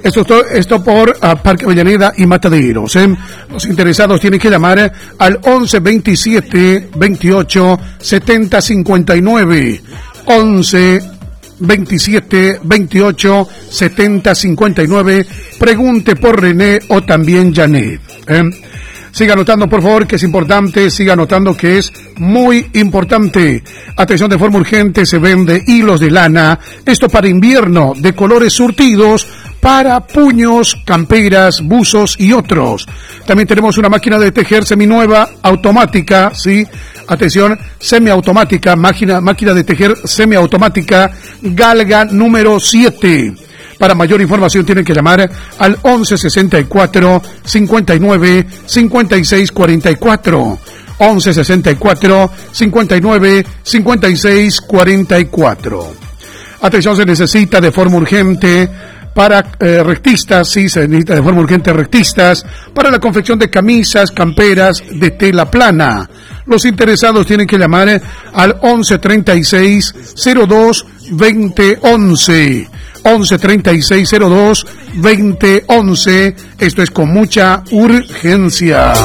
Esto por Parque Avellaneda y Mataderos. Los interesados tienen que llamar al 11 27 28 70 59. 11 27 28 70 59. Pregunte por René o también Janet. Siga anotando, por favor, que es importante. Siga anotando que es muy importante. Atención, de forma urgente se vende hilos de lana. Esto para invierno, de colores surtidos, para puños, camperas, buzos y otros. También tenemos una máquina de tejer seminueva, automática, ¿sí? Atención, semiautomática, máquina de tejer semiautomática, Galga número 7. Para mayor información tienen que llamar al 11 64 59 56 44. 11 64 59 56 44. Atención, se necesita de forma urgente para rectistas, sí, se necesita de forma urgente rectistas para la confección de camisas, camperas de tela plana. Los interesados tienen que llamar al 11 36 02 20 11. 11 36 02 20 11. Esto es con mucha urgencia.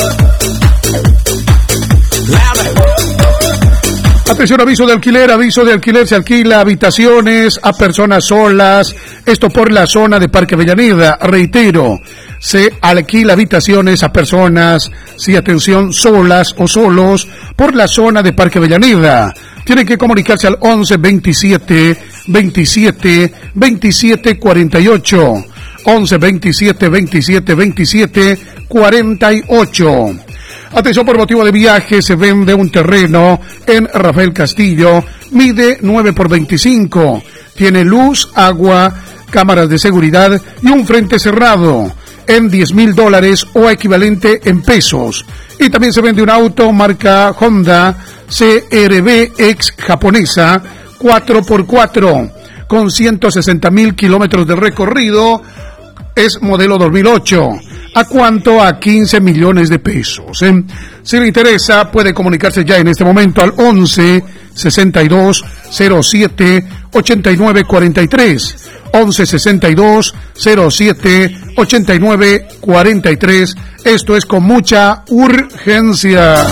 Atención, aviso de alquiler, se alquila habitaciones a personas solas, esto por la zona de Parque Avellaneda, reitero, se alquila habitaciones a personas, sí, atención, solas o solos, por la zona de Parque Avellaneda. Tienen que comunicarse al 11 27 27 27 48, 11 27 27 27 48. Atención, por motivo de viaje se vende un terreno en Rafael Castillo, mide 9 por 25, tiene luz, agua, cámaras de seguridad y un frente cerrado en $10,000 o equivalente en pesos. Y también se vende un auto marca Honda CRV ex japonesa 4x4 con 160,000 kilómetros de recorrido, es modelo 2008. ¿A cuánto? A 15 millones de pesos. Si le interesa, puede comunicarse ya en este momento al 11 62 07 89 43. 11 62 07 89 43. Esto es con mucha urgencia.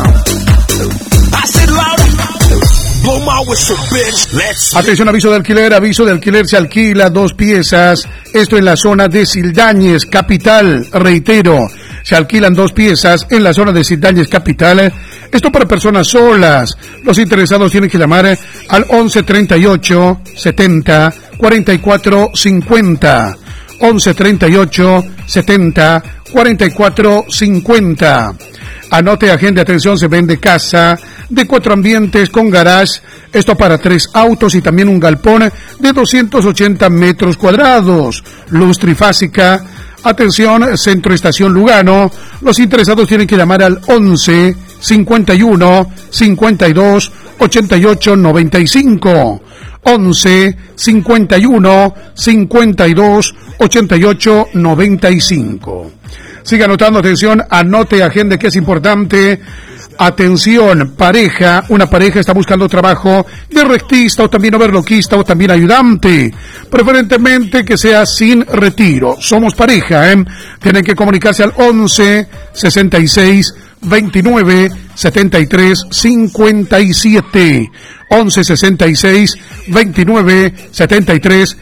Atención, aviso de alquiler, se alquila 2 piezas, esto en la zona de Sildañez, capital, reitero, se alquilan 2 piezas en la zona de Sildañez, capital, esto para personas solas. Los interesados tienen que llamar al 11 38 70 44 50, 11 38 70 44 50. Anote, agende, atención, se vende casa de 4 ambientes con garage, esto para 3 autos y también un galpón de 280 metros cuadrados, luz trifásica. Atención, Centro Estación Lugano. Los interesados tienen que llamar al 11 51 52 88 95. 11 51 52 88 95. Siga anotando, atención, anote, agende, que es importante. Atención, pareja, una pareja está buscando trabajo de rectista o también overloquista o también ayudante, preferentemente que sea sin retiro. Somos pareja, Tienen que comunicarse al 11 66 29 73 57. 11 66 29 73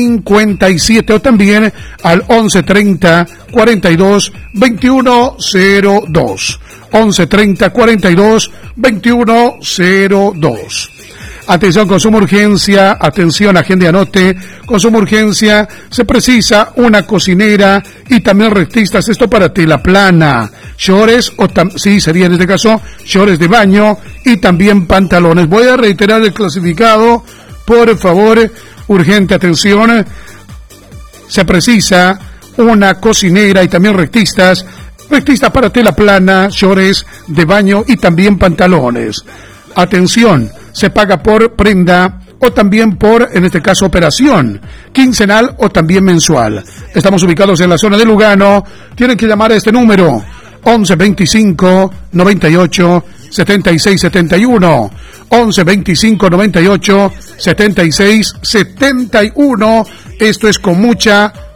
57 o también al 11 30 42 21 02. 11 30 42 21 02. Atención, consumo urgencia, atención, agende, anote, consumo urgencia, se precisa una cocinera y también rectistas, esto para tela plana, shorts, sí, sería en este caso, shorts de baño y también pantalones. Voy a reiterar el clasificado, por favor, urgente, atención, se precisa una cocinera y también rectistas para tela plana, shorts de baño y también pantalones. Atención, se paga por prenda o también por, en este caso, operación, quincenal o también mensual. Estamos ubicados en la zona de Lugano. Tienen que llamar a este número, 11 25 98 76 71. 11 25 98 76 71. Esto es con mucha